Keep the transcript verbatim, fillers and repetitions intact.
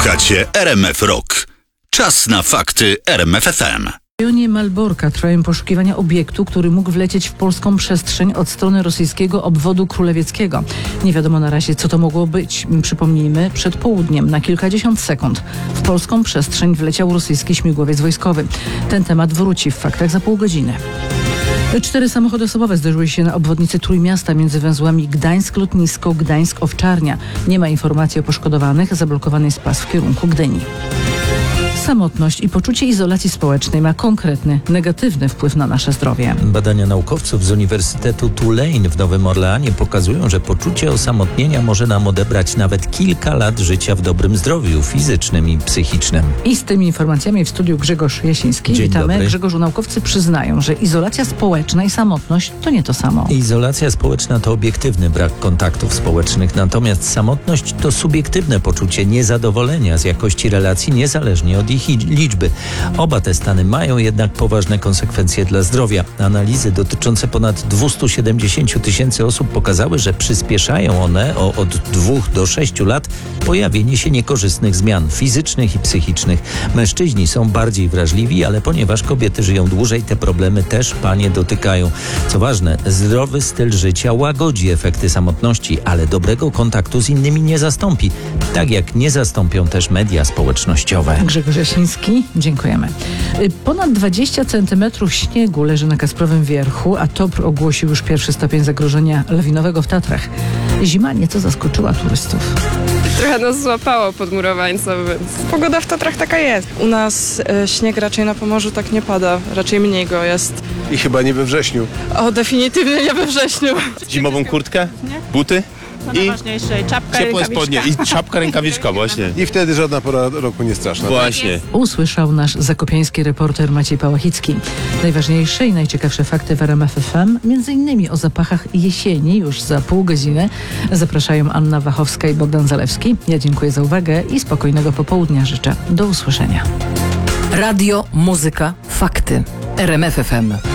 Słuchacie R M F Rock. Czas na fakty R M F F M. W rejonie Malborka trwają poszukiwania obiektu, który mógł wlecieć w polską przestrzeń od strony rosyjskiego obwodu królewieckiego. Nie wiadomo na razie, co to mogło być. Przypomnijmy, przed południem na kilkadziesiąt sekund w polską przestrzeń wleciał rosyjski śmigłowiec wojskowy. Ten temat wróci w faktach za pół godziny. Cztery samochody osobowe zderzyły się na obwodnicy Trójmiasta między węzłami Gdańsk-Lotnisko, Gdańsk-Owczarnia. Nie ma informacji o poszkodowanych, zablokowany jest pas w kierunku Gdyni. Samotność i poczucie izolacji społecznej ma konkretny, negatywny wpływ na nasze zdrowie. Badania naukowców z Uniwersytetu Tulane w Nowym Orleanie pokazują, że poczucie osamotnienia może nam odebrać nawet kilka lat życia w dobrym zdrowiu fizycznym i psychicznym. I z tymi informacjami w studiu Grzegorz Jasiński. Dzień Witamy. dobry. Grzegorzu, naukowcy przyznają, że izolacja społeczna i samotność to nie to samo. Izolacja społeczna to obiektywny brak kontaktów społecznych, natomiast samotność to subiektywne poczucie niezadowolenia z jakości relacji niezależnie od ich liczby. Oba te stany mają jednak poważne konsekwencje dla zdrowia. Analizy dotyczące ponad dwieście siedemdziesiąt tysięcy osób pokazały, że przyspieszają one o od dwóch do sześciu lat pojawienie się niekorzystnych zmian fizycznych i psychicznych. Mężczyźni są bardziej wrażliwi, ale ponieważ kobiety żyją dłużej, te problemy też panie dotykają. Co ważne, zdrowy styl życia łagodzi efekty samotności, ale dobrego kontaktu z innymi nie zastąpi. Tak jak nie zastąpią też media społecznościowe. Grzegorz Jasiński, dziękujemy. Ponad dwadzieścia centymetrów śniegu leży na Kasprowym Wierchu, a T O P R ogłosił już pierwszy stopień zagrożenia lawinowego w Tatrach. Zima nieco zaskoczyła turystów. Trochę nas złapało podmurowańca, więc pogoda w Tatrach taka jest. U nas e, śnieg raczej na Pomorzu tak nie pada, raczej mniej go jest. I chyba nie we wrześniu. O, definitywnie nie we wrześniu. Zimową kurtkę, buty To i najważniejsze, czapka, ciepłe rękawiczka. spodnie i czapka, rękawiczka właśnie. I wtedy żadna pora roku nie straszna. Właśnie. Usłyszał nasz zakopiański reporter Maciej Pałachicki. Najważniejsze i najciekawsze fakty w R M F F M, między innymi o zapachach jesieni już za pół godziny. Zapraszają Anna Wachowska i Bogdan Zalewski. Ja dziękuję za uwagę i spokojnego popołudnia życzę. Do usłyszenia. Radio, muzyka, fakty. R M F F M.